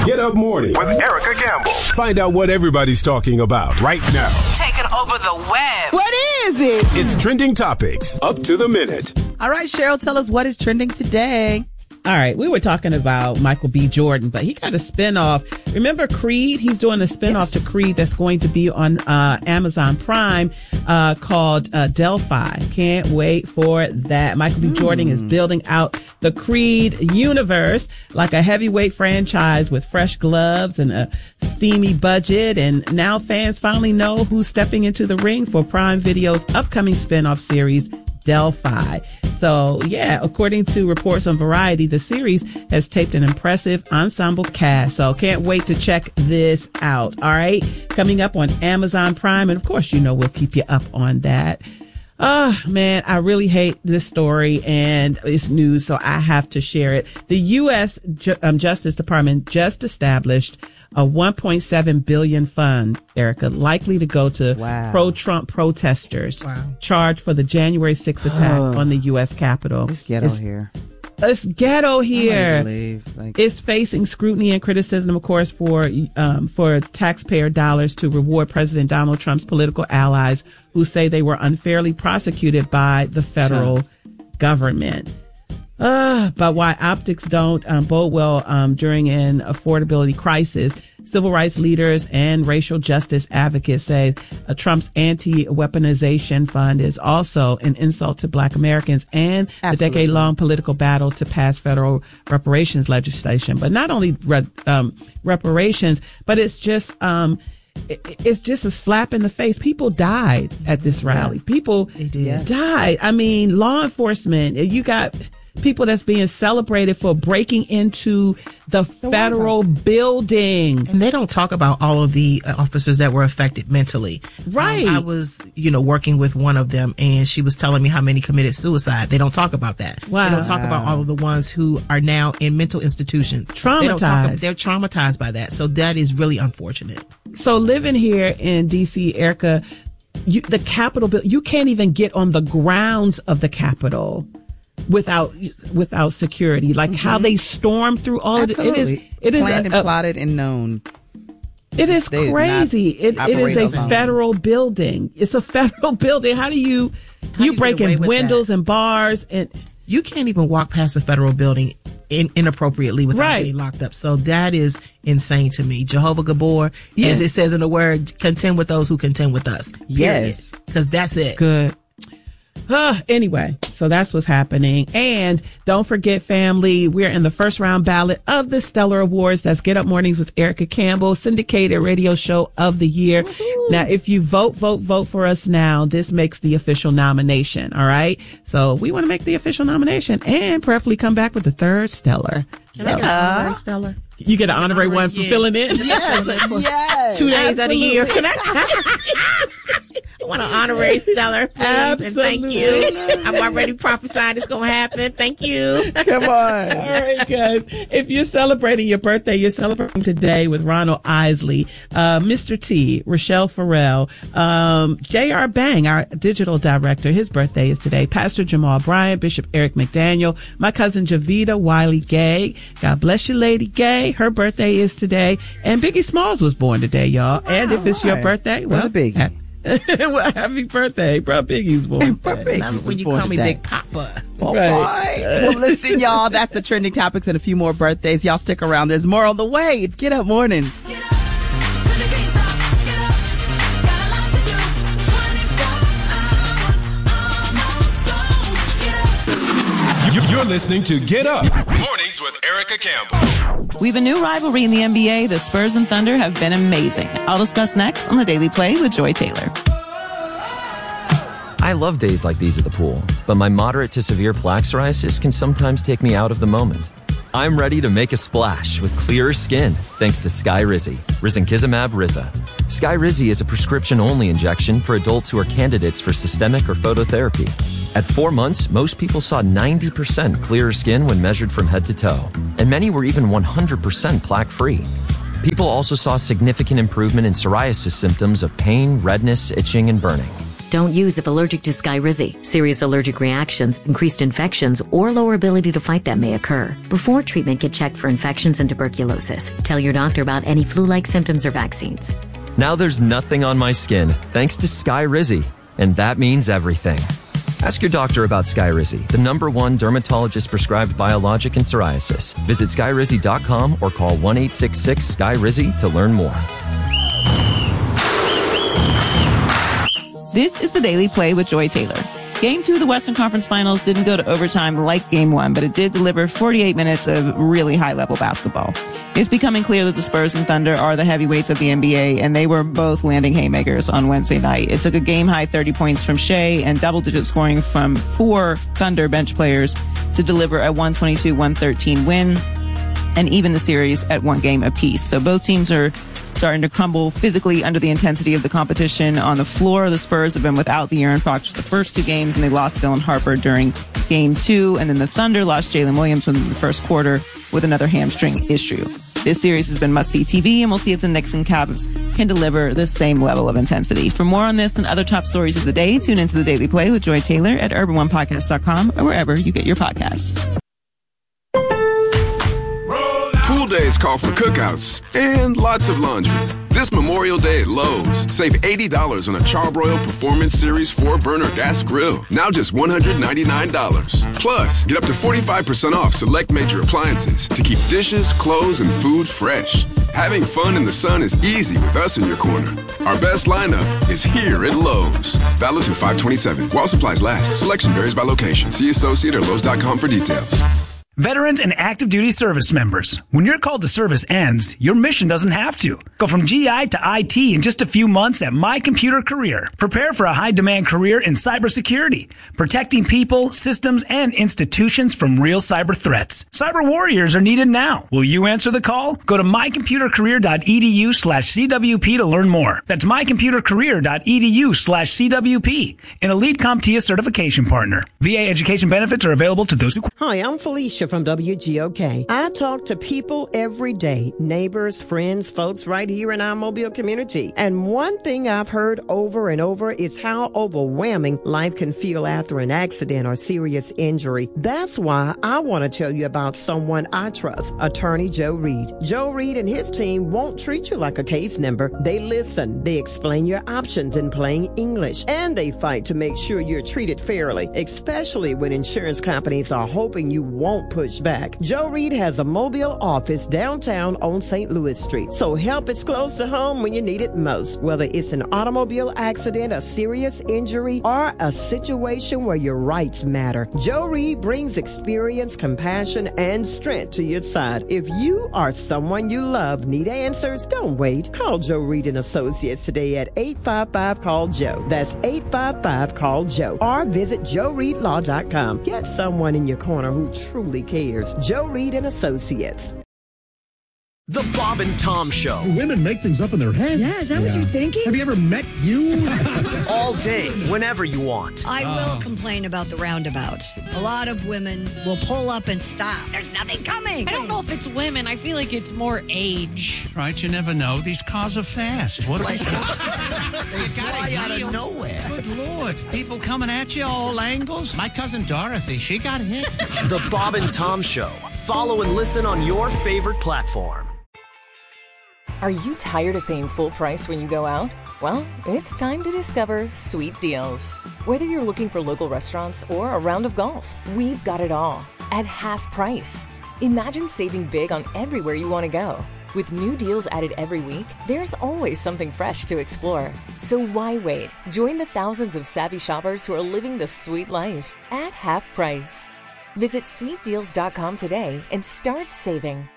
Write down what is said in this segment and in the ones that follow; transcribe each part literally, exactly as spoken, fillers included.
Get Up Mornings with Erica Campbell. Find out what everybody's talking about right now. Taking over the web. What is it? It's Trending Topics, up to the minute. All right, Cheryl, tell us what is trending today. All right, we were talking about Michael B. Jordan, but he got a spinoff. Remember Creed? He's doing a spinoff yes. to Creed that's going to be on uh, Amazon Prime uh, called uh, Delphi. Can't wait for that. Michael B. Mm. Jordan is building out the Creed universe like a heavyweight franchise with fresh gloves and a steamy budget. And now fans finally know who's stepping into the ring for Prime Video's upcoming spinoff series, Delphi. So, yeah, according to reports on Variety, the series has taped an impressive ensemble cast. So can't wait to check this out. All right. Coming up on Amazon Prime. And of course, you know, we'll keep you up on that. Oh, man, I really hate this story and it's news, so I have to share it. The U S Ju- um, Justice Department just established a one point seven billion dollars fund, Erica, likely to go to wow. pro-Trump protesters wow. charged for the January sixth attack oh. on the U S Capitol. It's ghetto it's, here. It's ghetto here. Like, it's facing scrutiny and criticism, of course, for um, for taxpayer dollars to reward President Donald Trump's political allies who say they were unfairly prosecuted by the federal Trump. government. Uh, but why optics don't um, bode well um, during an affordability crisis. Civil rights leaders and racial justice advocates say uh, Trump's anti-weaponization fund is also an insult to Black Americans and Absolutely. the decade-long political battle to pass federal reparations legislation. But not only re- um, reparations, but it's just um, it, it's just a slap in the face. People died at this rally. People died. I mean, law enforcement. You got people that's being celebrated for breaking into the, the federal building. And they don't talk about all of the officers that were affected mentally. Right. Um, I was, you know, working with one of them and she was telling me how many committed suicide. They don't talk about that. Wow. They don't talk about all of the ones who are now in mental institutions. Traumatized. They don't talk, they're traumatized by that. So that is really unfortunate. So living here in D C, Erica, you, the Capitol, you can't even get on the grounds of the Capitol without without security, like mm-hmm. how they stormed through all Absolutely. of it. It is it is planned a, and a, plotted and known. It is they crazy. It, it is a alone. federal building. It's a federal building. How do you how you, you break in windows that? and bars and you can't even walk past a federal building in, inappropriately without right. getting locked up. So that is insane to me. Jehovah Gabor, yeah. as it says in the word, contend with those who contend with us. Yes, because that's it. It's good. Uh, anyway, so that's what's happening. And don't forget, family, we're in the first round ballot of the Stellar Awards. That's Get Up Mornings with Erica Campbell, syndicated radio show of the year. Woo-hoo. Now, if you vote, vote, vote for us now, this makes the official nomination. All right. So we want to make the official nomination and prayerfully come back with the third Stellar. Can so, I get an honorary Stellar? You get an honorary one for yeah. filling in? Yes. yes. Two days Absolutely. of the year. Can I? I want an honorary Stellar, please. Absolutely. And thank you. I'm already prophesying it's going to happen. Thank you. Come on. All right, guys. If you're celebrating your birthday, you're celebrating today with Ronald Isley, uh, Mister T, Rochelle Farrell, um, J R. Bang, our digital director. His birthday is today. Pastor Jamal Bryant, Bishop Eric McDaniel, my cousin Javita Wiley Gay. God bless you, Lady Gay. Her birthday is today. And Biggie Smalls was born today, y'all. Wow, and if it's right. your birthday, well, Biggie. well, happy birthday, bro. Biggie was born. Bro, Biggie when you born call me today. Big Papa. Oh, right. boy. Well, listen, y'all. That's the trending topics and a few more birthdays. Y'all stick around. There's more on the way. It's Get Up Mornings. Get up. You're listening to Get Up Mornings with Erica Campbell. We have a new rivalry in the N B A. The Spurs and Thunder have been amazing. I'll discuss next on the Daily Play with Joy Taylor. I love days like these at the pool, but my moderate to severe plaque psoriasis can sometimes take me out of the moment. I'm ready to make a splash with clearer skin thanks to Skyrizi, Risankizumab Riza. Skyrizi is a prescription-only injection for adults who are candidates for systemic or phototherapy. At four months, most people saw ninety percent clearer skin when measured from head to toe, and many were even one hundred percent plaque-free. People also saw significant improvement in psoriasis symptoms of pain, redness, itching, and burning. Don't use if allergic to Skyrizi. Serious allergic reactions, increased infections, or lower ability to fight them may occur. Before treatment, get checked for infections and tuberculosis. Tell your doctor about any flu-like symptoms or vaccines. Now there's nothing on my skin thanks to Skyrizi, and that means everything. Ask your doctor about Skyrizi, the number one dermatologist-prescribed biologic in psoriasis. Visit skyrizi dot com or call one eight six six Sky Rizzi to learn more. This is the Daily Play with Joy Taylor. Game two of the Western Conference Finals didn't go to overtime like game one, but it did deliver forty-eight minutes of really high-level basketball. It's becoming clear that the Spurs and Thunder are the heavyweights of the N B A, and they were both landing haymakers on Wednesday night. It took a game-high thirty points from Shea and double-digit scoring from four Thunder bench players to deliver a one twenty-two one thirteen win and even the series at one game apiece. So both teams are starting to crumble physically under the intensity of the competition on the floor. The Spurs have been without the Aaron Fox for the first two games, and they lost Dylan Harper during game two. And then the Thunder lost Jalen Williams within the first quarter with another hamstring issue. This series has been must-see T V, and we'll see if the Knicks and Cavs can deliver the same level of intensity. For more on this and other top stories of the day, tune into the Daily Play with Joy Taylor at urban one podcast dot com or wherever you get your podcasts. Pool days call for cookouts and lots of laundry. This Memorial Day at Lowe's, save eighty dollars on a Charbroil Performance Series four burner gas grill. Now just one hundred ninety-nine dollars. Plus, get up to forty-five percent off select major appliances to keep dishes, clothes, and food fresh. Having fun in the sun is easy with us in your corner. Our best lineup is here at Lowe's. Valid through five twenty-seven. While supplies last. Selection varies by location. See associate or Lowe's dot com for details. Veterans and active duty service members, when your call to service ends, your mission doesn't have to. Go from G I to I T in just a few months at My Computer Career. Prepare for a high-demand career in cybersecurity, protecting people, systems, and institutions from real cyber threats. Cyber warriors are needed now. Will you answer the call? Go to my computer career dot e d u slash c w p to learn more. That's my computer career dot e d u slash c w p, an Elite CompTIA certification partner. V A education benefits are available to those who... Hi, I'm Felicia from W G O K. I talk to people every day, neighbors, friends, folks right here in our Mobile community. And one thing I've heard over and over is how overwhelming life can feel after an accident or serious injury. That's why I want to tell you about someone I trust, Attorney Joe Reed. Joe Reed and his team won't treat you like a case number. They listen, they explain your options in plain English, and they fight to make sure you're treated fairly, especially when insurance companies are hoping you won't push back. Joe Reed has a Mobile office downtown on Saint Louis Street, so help is close to home when you need it most. Whether it's an automobile accident, a serious injury, or a situation where your rights matter, Joe Reed brings experience, compassion, and strength to your side. If you or someone you love need answers, don't wait. Call Joe Reed and Associates today at eight five five call Joe. That's eight five five call Joe. Or visit joe reed law dot com. Get someone in your corner who truly cares. Joe Reed and Associates. The Bob and Tom Show. Women make things up in their heads. Yeah, is that yeah. what you're thinking? Have you ever met you? All day, whenever you want. I oh. will complain about the roundabouts. A lot of women will pull up and stop. There's nothing coming. I don't know if it's women. I feel like it's more age. Right, you never know. These cars are fast. What like, they fly out of nowhere. Good Lord. People coming at you all angles. My cousin Dorothy, she got hit. The Bob and Tom Show. Follow and listen on your favorite platform. Are you tired of paying full price when you go out? Well, it's time to discover Sweet Deals. Whether you're looking for local restaurants or a round of golf, we've got it all at half price. Imagine saving big on everywhere you want to go. With new deals added every week, there's always something fresh to explore. So why wait? Join the thousands of savvy shoppers who are living the sweet life at half price. Visit sweet deals dot com today and start saving.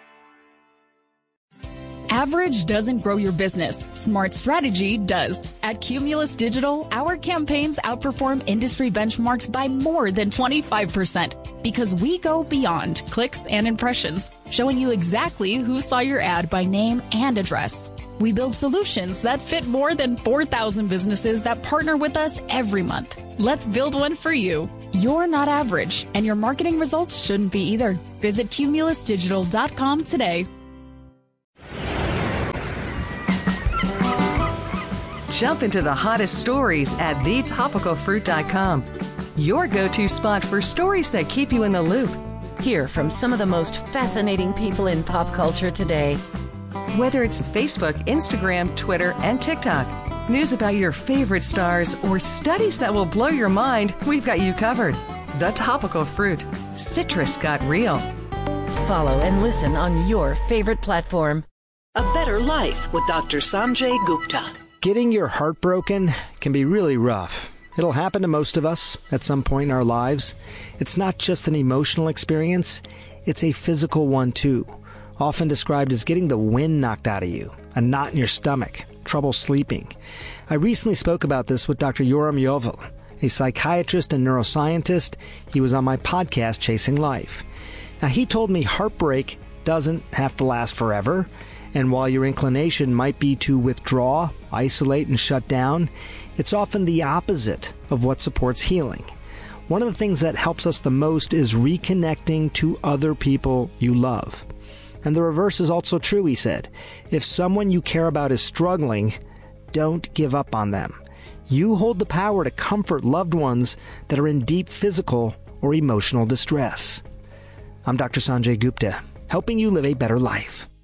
Average doesn't grow your business. Smart strategy does. At Cumulus Digital, our campaigns outperform industry benchmarks by more than twenty-five percent because we go beyond clicks and impressions, showing you exactly who saw your ad by name and address. We build solutions that fit more than four thousand businesses that partner with us every month. Let's build one for you. You're not average, and your marketing results shouldn't be either. Visit cumulus digital dot com today. Jump into the hottest stories at the topical fruit dot com. Your go-to spot for stories that keep you in the loop. Hear from some of the most fascinating people in pop culture today. Whether it's Facebook, Instagram, Twitter, and TikTok, news about your favorite stars, or studies that will blow your mind, we've got you covered. The Topical Fruit. Citrus got real. Follow and listen on your favorite platform. A Better Life with Doctor Sanjay Gupta. Getting your heart broken can be really rough. It'll happen to most of us at some point in our lives. It's not just an emotional experience, it's a physical one too. Often described as getting the wind knocked out of you, a knot in your stomach, trouble sleeping. I recently spoke about this with Doctor Yoram Yovel, a psychiatrist and neuroscientist. He was on my podcast, Chasing Life. Now, he told me heartbreak doesn't have to last forever, and while your inclination might be to withdraw, isolate, and shut down, it's often the opposite of what supports healing. One of the things that helps us the most is reconnecting to other people you love. And the reverse is also true, he said. If someone you care about is struggling, don't give up on them. You hold the power to comfort loved ones that are in deep physical or emotional distress. I'm Doctor Sanjay Gupta, helping you live a better life.